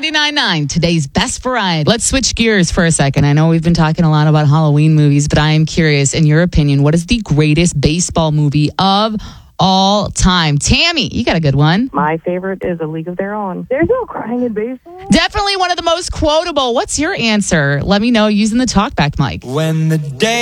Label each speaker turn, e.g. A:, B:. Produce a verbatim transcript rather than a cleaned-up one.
A: ninety-nine point nine, today's best variety. Let's switch gears for a second. I know we've been talking a lot about Halloween movies, but I am curious, in your opinion, what is the greatest baseball movie of all time? Tammy, you got a good one.
B: My favorite is A League of Their Own. There's no crying in baseball.
A: Definitely one of the most quotable. What's your answer? Let me know using the talkback mic.
C: When the day